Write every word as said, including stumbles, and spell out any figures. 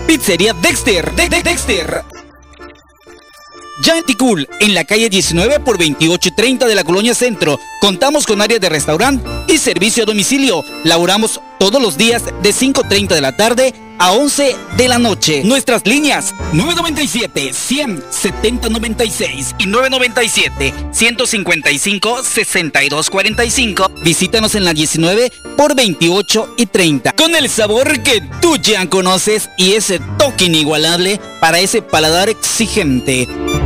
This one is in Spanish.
Pizzería Dexter, de, de Dexter. Ya en Ticul, en la calle diecinueve por veintiocho y treinta de la Colonia Centro, contamos con área de restaurante y servicio a domicilio. Laboramos todos los días de cinco y treinta de la tarde a once de la noche. Nuestras líneas nueve noventa y siete, cien, setenta noventa y seis y nueve noventa y siete, ciento cincuenta y cinco, sesenta y dos cuarenta y cinco. Visítanos en la diecinueve por veintiocho y treinta. Con el sabor que tú ya conoces y ese toque inigualable para ese paladar exigente.